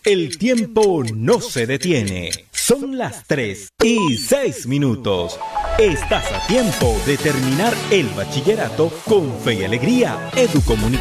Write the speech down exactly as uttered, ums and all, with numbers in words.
El tiempo no se detiene. Son las tres y seis minutos. Estás a tiempo de terminar el bachillerato con fe y alegría. Educomunicación.